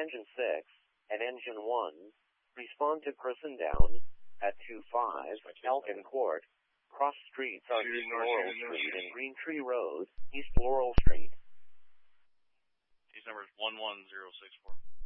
Engine 6 and Engine 1, respond to person down at 25 Elkin Court. Cross streets on East Laurel Street and Green Tree Road, East Laurel Street. Case number is 11064.